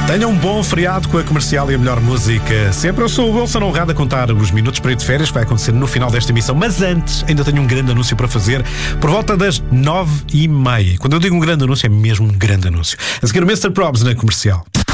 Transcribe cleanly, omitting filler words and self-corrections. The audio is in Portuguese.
Tenha um bom feriado com a Comercial e a melhor música sempre. Eu sou o Wilson Honrado a contar os minutos para ir de férias, que vai acontecer no final desta emissão. Mas antes, ainda tenho um grande anúncio para fazer por volta das 9h30. Quando eu digo um grande anúncio, é mesmo um grande anúncio. A seguir o Mr. Probs na Comercial.